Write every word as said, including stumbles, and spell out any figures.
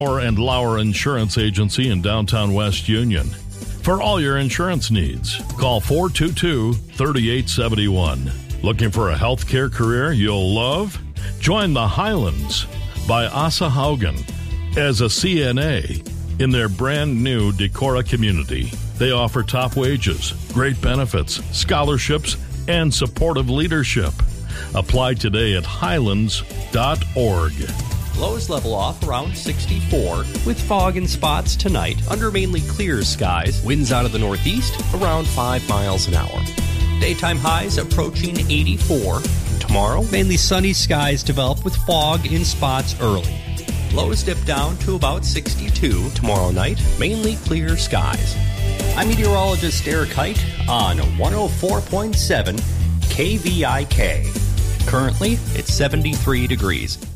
and Lauer Insurance Agency in downtown West Union. For all your insurance needs, call four two two, three eight seven one. Looking for a healthcare career you'll love? Join the Highlands by Asa Haugen as a C N A in their brand new Decorah community. They offer top wages, great benefits, scholarships, and supportive leadership. Apply today at highlands dot org. Lows level off around sixty-four with fog and spots tonight under mainly clear skies. Winds out of the northeast around five miles an hour. Daytime highs approaching eighty-four. Tomorrow, mainly sunny skies develop with fog in spots early. Lows dip down to about sixty-two. Tomorrow night, mainly clear skies. I'm meteorologist Eric Height on one oh four point seven K V I K. Currently, it's seventy-three degrees.